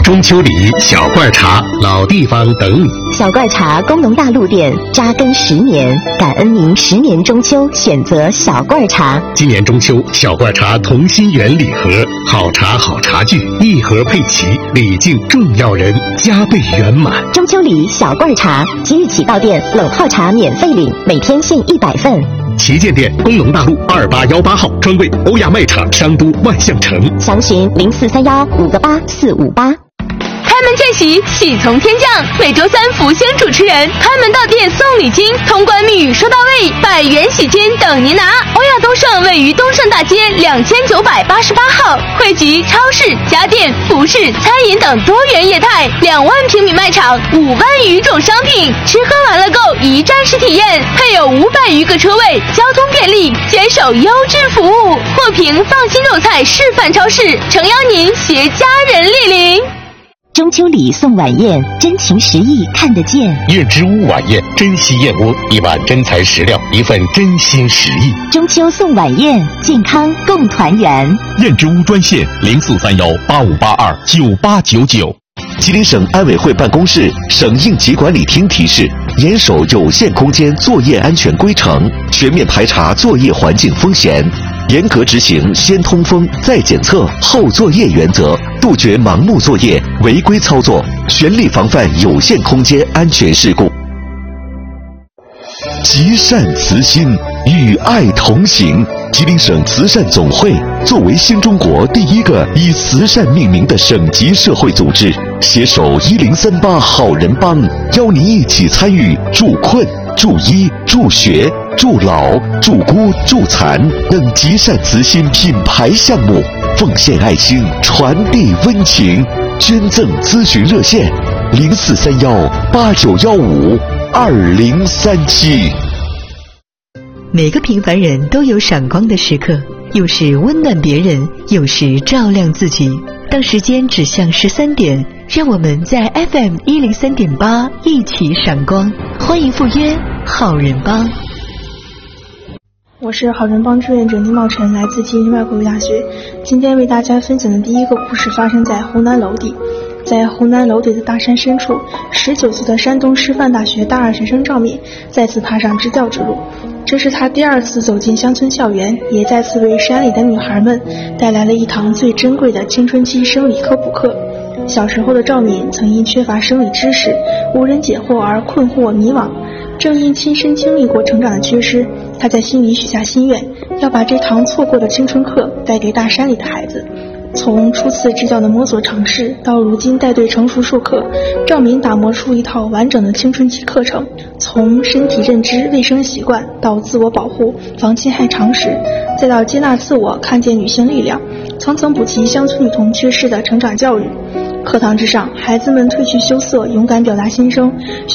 中秋礼、小罐茶、老地方等你。 小罐茶工农大陆店扎根10年，感恩您10年中秋选择小罐茶。 今年中秋，小罐茶同心圆礼盒，好茶好茶具，一盒配齐，礼敬重要人，加倍圆满。 中秋礼小罐茶，即日起到店冷泡茶免费领，每天限100份。 旗舰店工农大路2818号，专柜欧亚卖场商都万象城。 详询0431588458。 开门见喜，喜从天降。每周3福星主持人开门到店送礼金，通关密语收到位，100元喜金等您拿。欧亚东盛位于东盛大街2988号，汇集超市、家电、服饰、餐饮等多元业态，2万平米卖场，5万余种商品，吃喝玩乐购一站式体验，配有500余个车位，交通便利，坚守优质服务。获评放心肉菜示范超市，诚邀您携家人莅临。 中秋礼送晚宴，真情实意看得见。 燕之屋晚宴，珍稀燕窝，1碗真材实料，一份真心实意。 中秋送晚宴，健康共团圆。 燕之屋专线043185829899。 吉林省安委会办公室、省应急管理厅提示：严守有限空间作业安全规程，全面排查作业环境风险，严格执行先通风再检测后作业原则，杜绝盲目作业、违规操作，全力防范有限空间安全事故。积善慈心，与爱同行。吉林省慈善总会作为新中国第一个以慈善命名的省级社会组织，携手1038好人帮，邀您一起参与助困、助医、助学、助老、助孤、助残等积善慈心品牌项目，奉献爱心，传递温情。捐赠咨询热线：043189152037。 每个平凡人都有闪光的时刻，有时温暖别人，有时照亮自己。当时间指向13点，让我们在 FM 103.8一起闪光。欢迎赴约好人帮。 我是好人帮志愿者倪茂晨，来自吉林外国语大学。今天为大家分享的第一个故事发生在湖南娄底。在湖南娄底的大山深处，19岁的山东师范大学大2学生赵敏再次踏上支教之路。这是他第2次走进乡村校园，也再次为山里的女孩们带来了一堂最珍贵的青春期生理科普课。小时候的赵敏曾因缺乏生理知识，无人解惑而困惑迷惘，正因亲身经历过成长的缺失，他在心里许下心愿，要把这堂错过的青春课带给大山里的孩子。从初次支教的摸索尝试到如今带队成熟授课，赵敏打磨出一套完整的青春期课程，从身体认知、卫生习惯到自我保护、防侵害常识，再到接纳自我、看见女性力量，层层补齐乡村女童缺失的成长教育。课堂之上，孩子们褪去羞涩，勇敢表达心声，